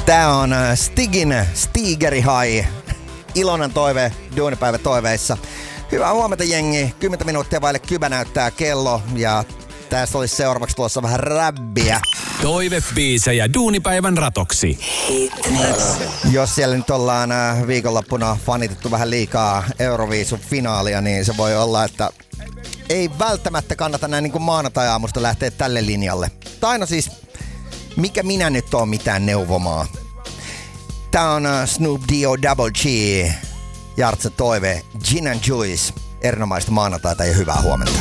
Tää on Stigin Stigeri High. Iloinen toive duunipäivä toiveissa. Hyvää huomenta jengi. 10 minuuttia vaille 10 näyttää kello. Ja tässä olisi seuraavaksi tulossa vähän räbbiä. Toivebiisejä duunipäivän ratoksi. Jos siellä nyt ollaan viikonloppuna fanitettu vähän liikaa Euroviisun finaalia, niin se voi olla, että ei välttämättä kannata näin niin kuin maanantai-aamusta lähteä tälle linjalle. Tai no siis, mikä minä nyt oon mitään neuvomaa. Tää on Snoop D.O. Double G. Jartsa toive, Gin and Juice. Erinomaista maanantaita ja hyvää huomenta.